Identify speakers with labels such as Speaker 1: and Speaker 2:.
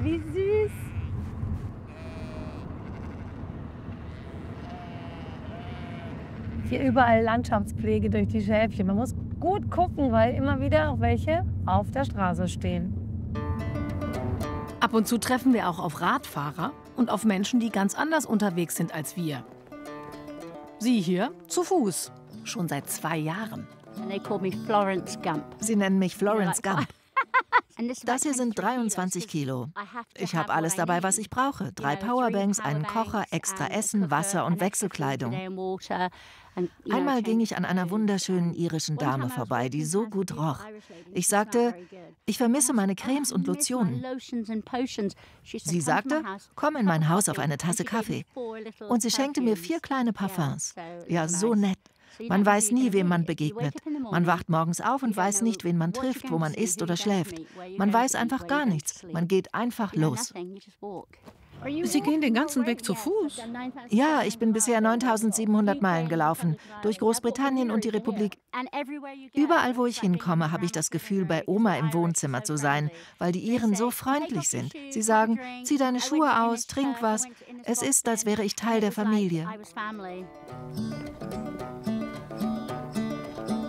Speaker 1: Wie süß. Hier überall Landschaftspflege durch die Schäfchen. Man muss gut gucken, weil immer wieder auch welche auf der Straße stehen.
Speaker 2: Ab und zu treffen wir auch auf Radfahrer und auf Menschen, die ganz anders unterwegs sind als wir. Sie hier zu Fuß, schon seit 2 Jahren.
Speaker 3: Sie nennen mich Florence Gump. Das hier sind 23 Kilo. Ich habe alles dabei, was ich brauche. 3 Powerbanks, einen Kocher, extra Essen, Wasser und Wechselkleidung. Einmal ging ich an einer wunderschönen irischen Dame vorbei, die so gut roch. Ich sagte, ich vermisse meine Cremes und Lotionen. Sie sagte, komm in mein Haus auf eine Tasse Kaffee. Und sie schenkte mir 4 kleine Parfums. Ja, so nett. Man weiß nie, wem man begegnet. Man wacht morgens auf und weiß nicht, wen man trifft, wo man isst oder schläft. Man weiß einfach gar nichts. Man geht einfach los.
Speaker 2: Sie gehen den ganzen Weg zu Fuß?
Speaker 3: Ja, ich bin bisher 9700 Meilen gelaufen, durch Großbritannien und die Republik. Überall, wo ich hinkomme, habe ich das Gefühl, bei Oma im Wohnzimmer zu sein, weil die Iren so freundlich sind. Sie sagen, zieh deine Schuhe aus, trink was. Es ist, als wäre ich Teil der Familie.